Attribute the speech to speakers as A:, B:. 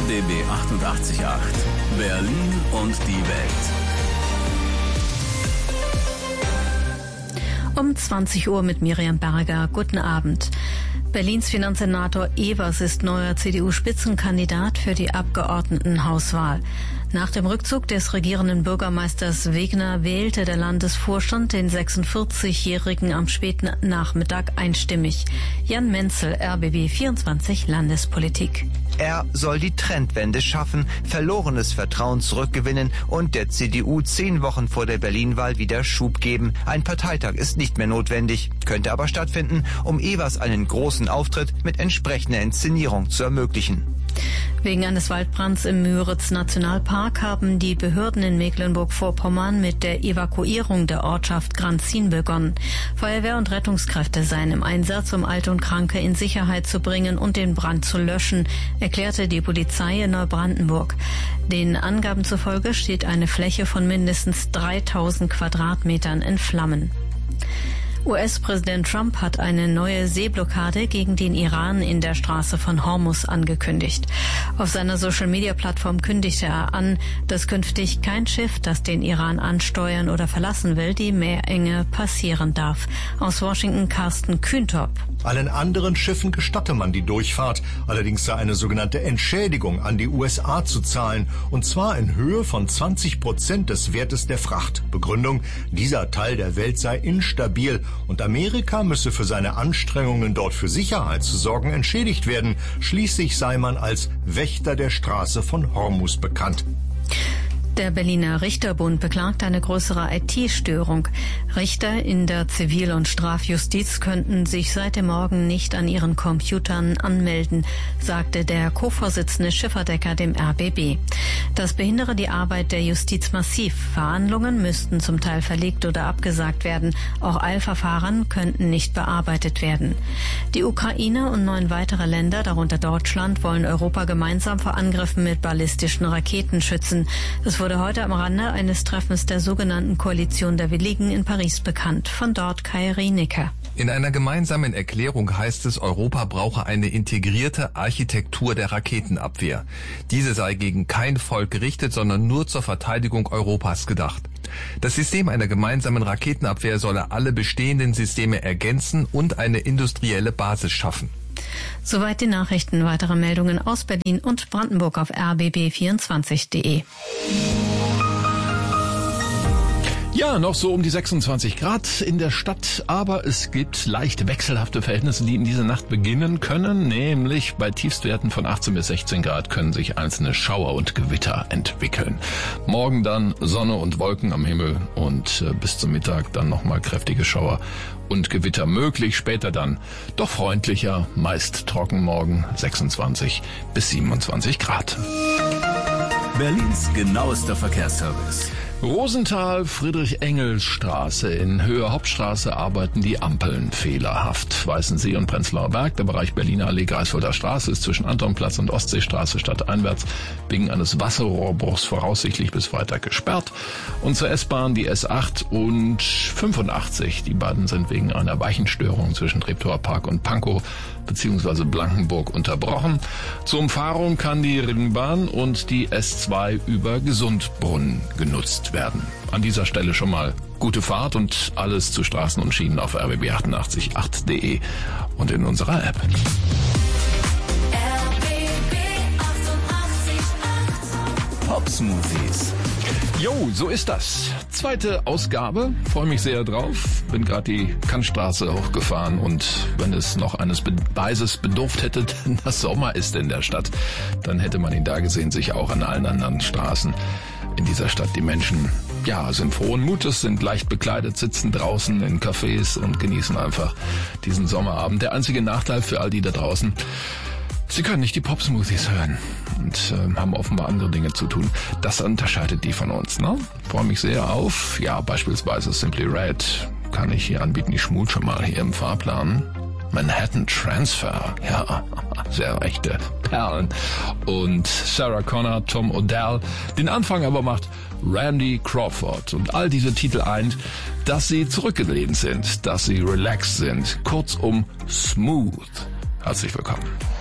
A: RBB 88.8 Berlin und die Welt.
B: Um 20 Uhr mit Miriam Berger. Guten Abend. Berlins Finanzsenator Evers ist neuer CDU-Spitzenkandidat für die Abgeordnetenhauswahl. Nach dem Rückzug des regierenden Bürgermeisters Wegner wählte der Landesvorstand den 46-Jährigen am späten Nachmittag einstimmig. Jan Menzel, RBB 24 Landespolitik.
C: Er soll die Trendwende schaffen, verlorenes Vertrauen zurückgewinnen und der CDU 10 Wochen vor der Berlin-Wahl wieder Schub geben. Ein Parteitag ist nicht mehr notwendig, könnte aber stattfinden, um Evers einen großen Auftritt mit entsprechender Inszenierung zu ermöglichen.
B: Wegen eines Waldbrands im Müritz-Nationalpark haben die Behörden in Mecklenburg-Vorpommern mit der Evakuierung der Ortschaft Granzin begonnen. Feuerwehr und Rettungskräfte seien im Einsatz, um Alte und Kranke in Sicherheit zu bringen und den Brand zu löschen, erklärte die Polizei in Neubrandenburg. Den Angaben zufolge steht eine Fläche von mindestens 3000 Quadratmetern in Flammen. US-Präsident Trump hat eine neue Seeblockade gegen den Iran in der Straße von Hormuz angekündigt. Auf seiner Social-Media-Plattform kündigte er an, dass künftig kein Schiff, das den Iran ansteuern oder verlassen will, die Meerenge passieren darf. Aus Washington Carsten Kühntop.
D: Allen anderen Schiffen gestatte man die Durchfahrt. Allerdings sei eine sogenannte Entschädigung an die USA zu zahlen. Und zwar in Höhe von 20% des Wertes der Fracht. Begründung: dieser Teil der Welt sei instabil und Amerika müsse für seine Anstrengungen, dort für Sicherheit zu sorgen, entschädigt werden. Schließlich sei man als Wächter der Straße von Hormuz bekannt.
B: Der Berliner Richterbund beklagt eine größere IT-Störung. Richter in der Zivil- und Strafjustiz könnten sich seit dem Morgen nicht an ihren Computern anmelden, sagte der Co-Vorsitzende Schifferdecker dem RBB. Das behindere die Arbeit der Justiz massiv. Verhandlungen müssten zum Teil verlegt oder abgesagt werden. Auch Eilverfahren könnten nicht bearbeitet werden. Die Ukraine und 9 weitere Länder, darunter Deutschland, wollen Europa gemeinsam vor Angriffen mit ballistischen Raketen schützen. Das wurde heute am Rande eines Treffens der sogenannten Koalition der Willigen in Paris bekannt. Von dort Kai Rienicke.
E: In einer gemeinsamen Erklärung heißt es, Europa brauche eine integrierte Architektur der Raketenabwehr. Diese sei gegen kein Volk gerichtet, sondern nur zur Verteidigung Europas gedacht. Das System einer gemeinsamen Raketenabwehr solle alle bestehenden Systeme ergänzen und eine industrielle Basis schaffen.
B: Soweit die Nachrichten. Weitere Meldungen aus Berlin und Brandenburg auf rbb24.de.
F: Ja, noch so um die 26 Grad in der Stadt, aber es gibt leicht wechselhafte Verhältnisse, die in dieser Nacht beginnen können, nämlich bei Tiefstwerten von 18 bis 16 Grad können sich einzelne Schauer und Gewitter entwickeln. Morgen dann Sonne und Wolken am Himmel und bis zum Mittag dann nochmal kräftige Schauer und Gewitter möglich, später dann doch freundlicher, meist trocken morgen 26 bis 27 Grad.
A: Berlins genauester Verkehrsservice.
F: Rosenthal, Friedrich-Engels-Straße. In Höhe Hauptstraße arbeiten die Ampeln fehlerhaft. Weißensee und Prenzlauer Berg, der Bereich Berliner Allee, Greifswalder Straße ist zwischen Antonplatz und Ostseestraße stadteinwärts wegen eines Wasserrohrbruchs voraussichtlich bis Freitag gesperrt. Und zur S-Bahn die S8 und 85. Die beiden sind wegen einer Weichenstörung zwischen Treptower Park und Pankow bzw. Blankenburg unterbrochen. Zur Umfahrung kann die Ringbahn und die S2 über Gesundbrunnen genutzt werden. An dieser Stelle schon mal gute Fahrt und alles zu Straßen und Schienen auf rbb888.de und in unserer App.
A: Pop-Smoothies.
F: Jo, so ist das. Zweite Ausgabe, freue mich sehr drauf. Bin gerade die Kantstraße hochgefahren und wenn es noch eines Beweises bedurft hätte, dass Sommer ist in der Stadt, dann hätte man ihn da gesehen, sich auch an allen anderen Straßen in dieser Stadt. Die Menschen, ja, sind frohen Mutes, sind leicht bekleidet, sitzen draußen in Cafés und genießen einfach diesen Sommerabend. Der einzige Nachteil für all die da draußen: Sie können nicht die Pop-Smoothies hören und haben offenbar andere Dinge zu tun. Das unterscheidet die von uns, ne? Freue mich sehr auf, ja, beispielsweise Simply Red kann ich hier anbieten. Ich schmute schon mal hier im Fahrplan. Manhattan Transfer, ja, sehr echte Perlen. Und Sarah Connor, Tom Odell. Den Anfang aber macht Randy Crawford. Und all diese Titel eint, dass sie zurückgelehnt sind, dass sie relaxed sind. Kurzum, smooth. Herzlich willkommen.